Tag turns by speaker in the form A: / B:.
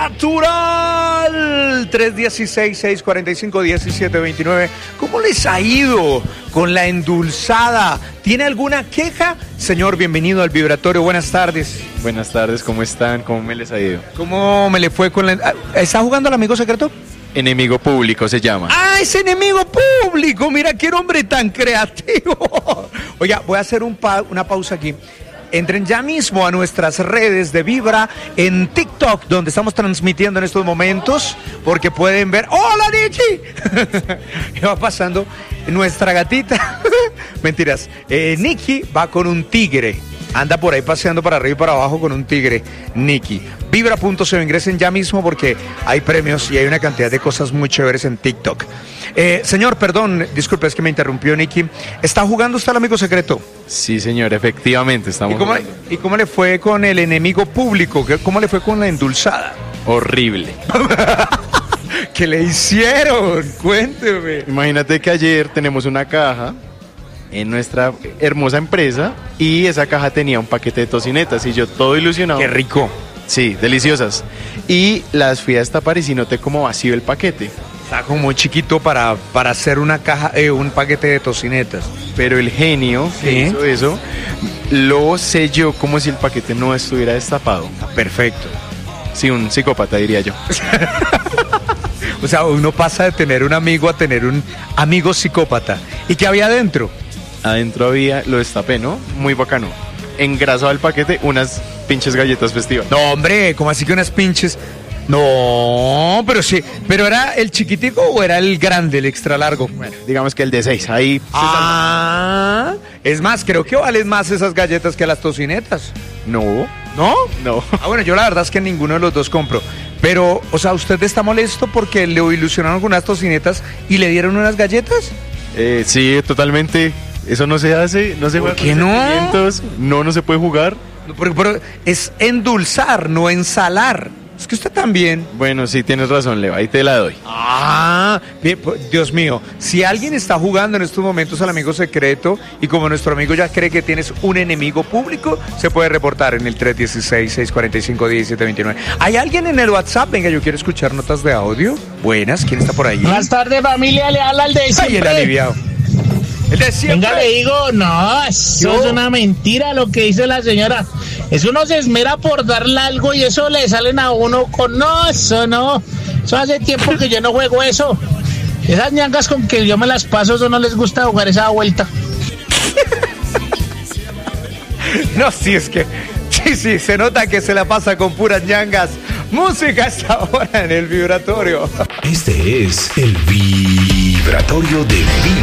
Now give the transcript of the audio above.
A: Natural 316-645-1729. ¿Cómo les ha ido con la endulzada? ¿Tiene alguna queja? Señor, bienvenido al Vibratorio. Buenas tardes.
B: Buenas tardes, ¿cómo están? ¿Cómo me les ha ido?
A: ¿Cómo me le fue con la... ¿Está jugando al amigo secreto?
B: Enemigo público se llama.
A: ¡Ah, es enemigo público! Mira qué hombre tan creativo. Oiga, voy a hacer una pausa aquí. Entren ya mismo a nuestras redes de Vibra en TikTok, donde estamos transmitiendo en estos momentos, porque pueden ver... ¡Hola, Nicky! ¿Qué va pasando? Nuestra gatita... Mentiras. Nicky va con un tigre. Anda por ahí paseando para arriba y para abajo con un tigre, Nicky. Vibra.co, ingresen ya mismo porque hay premios y hay una cantidad de cosas muy chéveres en TikTok. Señor, perdón, disculpe, es que me interrumpió Nicky. ¿Está jugando usted al amigo secreto?
B: Sí, señor, efectivamente estamos jugando.
A: ¿Y cómo le fue con el enemigo público? ¿Cómo le fue con la endulzada?
B: Horrible.
A: ¿Qué le hicieron? Cuénteme.
B: Imagínate que ayer tenemos una caja en nuestra hermosa empresa y esa caja tenía un paquete de tocinetas y yo todo ilusionado.
A: ¡Qué rico!
B: Sí, deliciosas. Y las fui a destapar y si noté como vacío el paquete.
A: Está como muy chiquito para hacer una caja, un paquete de tocinetas.
B: Pero el genio que hizo eso lo selló como si el paquete no estuviera destapado.
A: Perfecto.
B: Sí, un psicópata diría yo.
A: O sea, uno pasa de tener un amigo a tener un amigo psicópata. ¿Y qué había adentro?
B: Adentro había, lo destapé, ¿no? Muy bacano. Engrasado el paquete, unas pinches galletas festivas.
A: No, hombre, ¿cómo así que unas pinches? No, pero sí. ¿Pero era el chiquitico o era el grande, el extra largo?
B: Bueno, digamos que el de 6, ahí.
A: Es más, creo que valen más esas galletas que las tocinetas.
B: No.
A: ¿No?
B: No.
A: Bueno, yo la verdad es que ninguno de los dos compro. Pero, o sea, ¿usted está molesto porque le ilusionaron con unas tocinetas y le dieron unas galletas?
B: Sí, totalmente. Eso no se hace, no se juega.
A: ¿Por qué no?
B: No se puede jugar.
A: Pero es endulzar, no ensalar. Es que usted también.
B: Bueno, sí, tienes razón, Leo, ahí te la doy.
A: Bien, Dios mío, si alguien está jugando en estos momentos al amigo secreto y como nuestro amigo ya cree que tienes un enemigo público, se puede reportar en el 316-645-1729. ¿Hay alguien en el WhatsApp? Venga, yo quiero escuchar notas de audio. Buenas, ¿quién está por ahí?
C: Buenas tardes, familia, le habla el de siempre.
A: Ay, el aliviado. El de siempre.
C: Venga, le digo, no, eso es una mentira lo que dice la señora. Eso uno se esmera por darle algo y eso le salen a uno con... No, eso no. Eso hace tiempo que yo no juego eso. Esas ñangas con que yo me las paso, eso no les gusta jugar esa vuelta.
A: No, sí, es que... Sí, se nota que se la pasa con puras ñangas. Música hasta ahora en el Vibratorio.
D: Este es el Vibratorio de Vibra.